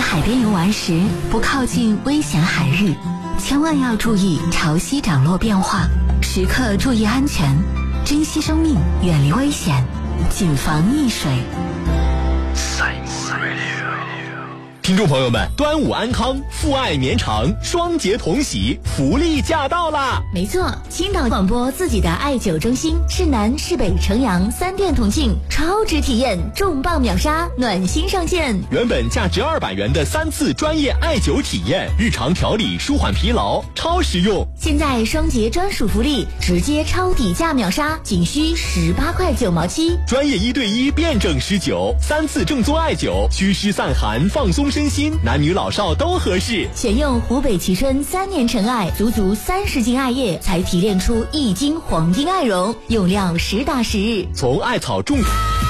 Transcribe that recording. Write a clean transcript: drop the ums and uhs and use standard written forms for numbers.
海边游玩时，不靠近危险海域，千万要注意潮汐涨落变化，时刻注意安全，珍惜生命，远离危险，谨防溺水。 听众朋友们，端午安康，父爱绵长，双节同喜，福利驾到啦！ 没错，青岛广播自己的艾灸中心，市南、市北、城阳3店同庆，超值体验，重磅秒杀，暖心上线。 原本价值200元的3次专业艾灸体验，日常调理舒缓疲劳，超实用。 现在双节专属福利，直接超底价秒杀，仅需18块9毛7。 专业1对1辩证施灸，3次正宗艾灸，祛湿散寒，放松身心，男女老少都合适。 选用湖北蕲春3年陈艾，足30斤艾叶才提炼出1斤黄金艾绒，用料实打实。 从艾草种